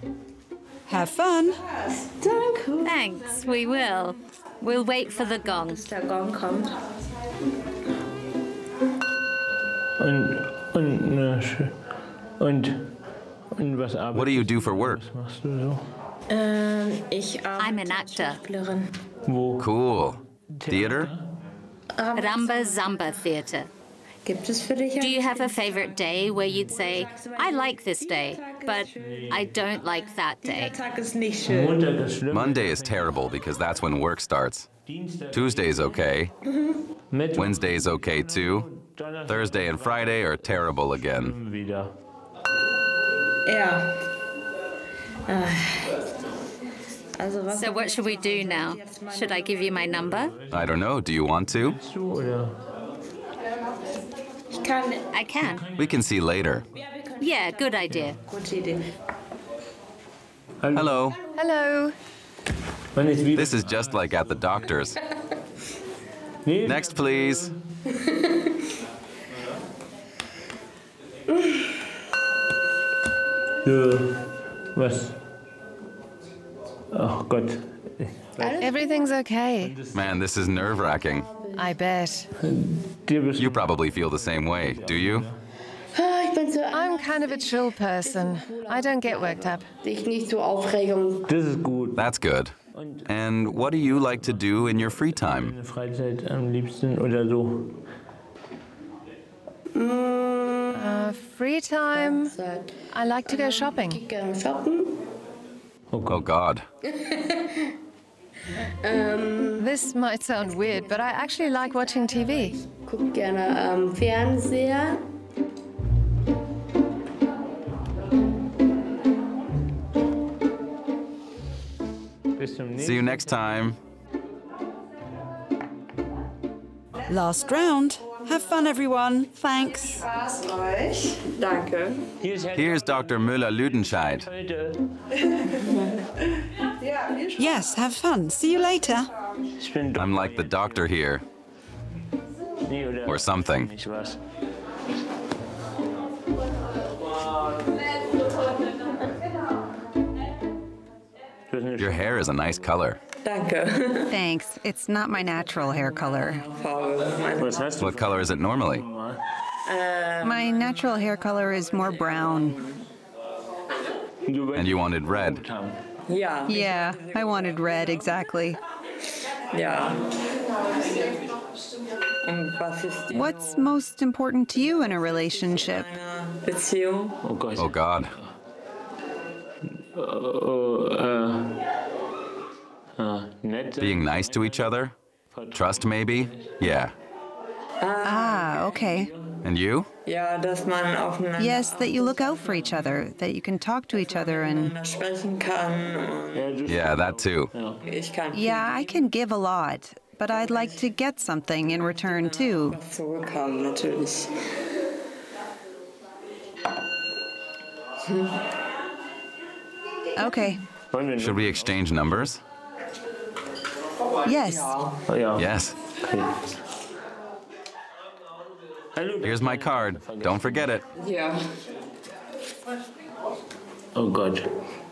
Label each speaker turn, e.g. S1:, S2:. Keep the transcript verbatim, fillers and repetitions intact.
S1: Have fun.
S2: Danke.
S3: Thanks, we will. We'll wait for the gong.
S2: Bis der Gong kommt.
S4: Und, und, äh, sch- und, und was arbeitest
S5: What do you do for work?
S4: Was machst du so?
S2: Ähm, ich
S3: I'm
S2: arbeite
S3: an
S2: als
S3: actor.
S2: Schauspielerin.
S4: Wo?
S5: Cool. Theater?
S3: Ramba Zamba Theatre.
S2: Gibt es für dich
S3: Do you have a favorite day where you'd say, I like this day, but I don't like that day?
S2: Der Tag ist nicht schön.
S4: Montag ist schlimm.
S5: Monday is terrible because that's when work starts.
S4: Dienstag,
S5: Tuesday's okay.
S4: Mittwoch,
S5: Wednesday's okay too.
S4: Donnerstag
S5: Thursday and Friday are terrible again.
S4: wieder.
S2: Ja. Ah. Also was
S3: So what should we do now? Should I give you my number?
S5: I don't know. Do you want to?
S4: Du oder?
S2: Ich kann.
S3: I can.
S5: We can see later.
S3: Yeah, good idea.
S2: Gute Idee.
S5: Hello.
S6: Hello.
S4: Wann ist wieder?
S5: This is just like at the doctor's.
S4: Nee,
S5: Next, please.
S4: so, was? Oh Gott.
S6: Everything's okay.
S5: Man, this is nerve-wracking.
S6: I bet.
S4: Dir bist
S5: You probably feel the same way, do you?
S2: Ah, ich bin so
S6: I'm kind of a chill person. I don't get worked up.
S2: ich nicht so Aufregung.
S4: Das ist gut.
S5: That's good. And what do you like to do in your free time?
S4: Deine Freizeit am liebsten oder so.
S6: Uh, free time. I like to go shopping.
S2: Ich gerne shoppen.
S4: Oh
S5: Oh
S4: Gott.
S5: God.
S6: This might sound weird, but I actually like watching T V.
S2: Guck gerne ähm, Fernseher.
S4: Bis zum
S5: See you
S4: nächsten.
S5: next time.
S1: Last round. Have fun, everyone. Thanks.
S2: Spaß euch. Danke.
S4: Hier ist Herr
S5: Here's Doctor Müller-Lüdenscheid.
S4: heute.
S1: Yes, have fun. See you later.
S4: Ich bin
S5: I'm like the doctor here,
S4: Nee, oder?
S5: or something.
S4: Ich was. Du hast eine
S5: Your hair is a nice color.
S2: Danke.
S7: Thanks. It's not my natural hair color.
S4: Was hast du?
S5: What color is it normally?
S7: My natural hair color is more brown.
S4: Du
S5: And you wanted red.
S2: Ja.
S7: Yeah, I wanted red, exactly.
S2: Ja. Und was ist die
S7: What's most important to you in a relationship?
S2: Beziehung?
S4: Oh Gott.
S5: Oh God.
S4: Oh, äh. Ah, nett.
S5: Being nice to each other? Trust, maybe? Yeah.
S7: Ah, okay.
S5: And you?
S2: Ja, dass man aufeinander
S7: Yes, that you look out for each other, that you can talk to each other and.
S2: sprechen kann. Und
S4: Ja, du-
S5: Yeah, that too.
S2: ich kann
S7: Yeah, I can give a lot, but I'd like to get something in return too.
S2: zurückhaben, natürlich.
S7: Okay.
S4: Wollen wir
S5: Should we exchange numbers?
S7: Yes.
S4: Oh, ja.
S5: Yes.
S4: Hallo.
S5: Here's my card. Don't forget it.
S2: Ja.
S4: Oh Gott.